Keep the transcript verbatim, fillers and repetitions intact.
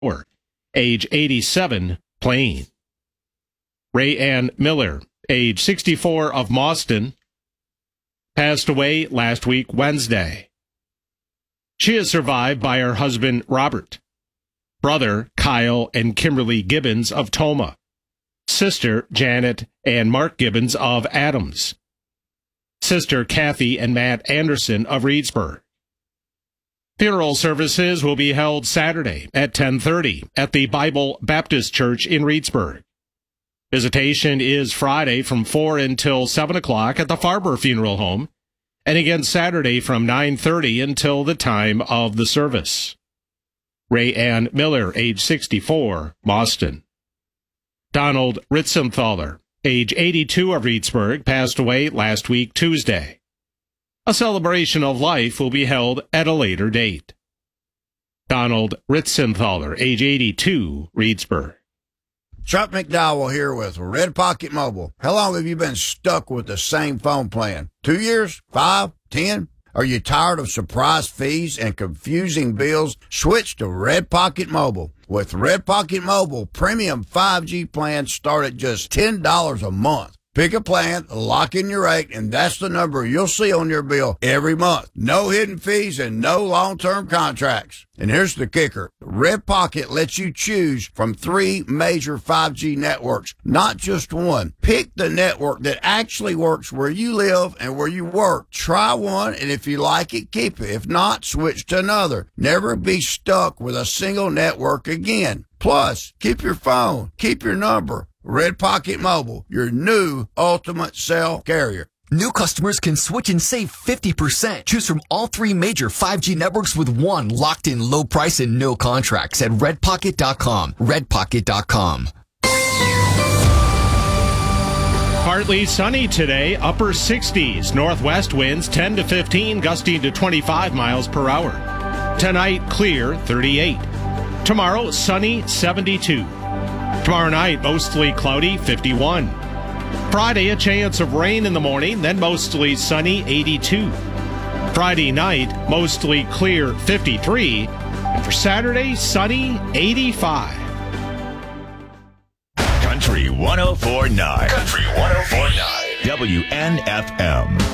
age eighty-seven, plain. Ray Ann Miller, age sixty-four, of Mauston, passed away last week, Wednesday. She is survived by her husband, Robert, brother, Kyle and Kimberly Gibbons of Toma, sister, Janet and Mark Gibbons of Adams, sister, Kathy and Matt Anderson of Reedsburg. Funeral services will be held Saturday at ten thirty at the Bible Baptist Church in Reedsburg. Visitation is Friday from four until seven o'clock at the Farber Funeral Home, and again Saturday from nine thirty until the time of the service. Ray Ann Miller, age sixty-four, Mauston. Donald Ritzenthaler, age eighty-two, of Reedsburg, passed away last week, Tuesday. A celebration of life will be held at a later date. Donald Ritzenthaler, age eighty-two, Reedsburg. Chuck McDowell here with Red Pocket Mobile. How long have you been stuck with the same phone plan? Two years? Five? Ten? Are you tired of surprise fees and confusing bills? Switch to Red Pocket Mobile. With Red Pocket Mobile, premium five G plans start at just ten dollars a month. Pick a plan, lock in your rate, and that's the number you'll see on your bill every month. No hidden fees and no long-term contracts. And here's the kicker. Red Pocket lets you choose from three major five G networks, not just one. Pick the network that actually works where you live and where you work. Try one, and if you like it, keep it. If not, switch to another. Never be stuck with a single network again. Plus, keep your phone, keep your number. Red Pocket Mobile, your new ultimate cell carrier. New customers can switch and save fifty percent. Choose from all three major five G networks with one locked-in low price and no contracts at red pocket dot com. red pocket dot com. Partly sunny today, upper sixties. Northwest winds ten to fifteen, gusting to twenty-five miles per hour. Tonight, clear, thirty-eight. Tomorrow, sunny, seventy-two. Tomorrow night, mostly cloudy, fifty-one. Friday, a chance of rain in the morning, then mostly sunny, eighty-two. Friday night, mostly clear, fifty-three. And for Saturday, sunny, eighty-five. Country one oh four point nine. Country one oh four point nine. W N F M.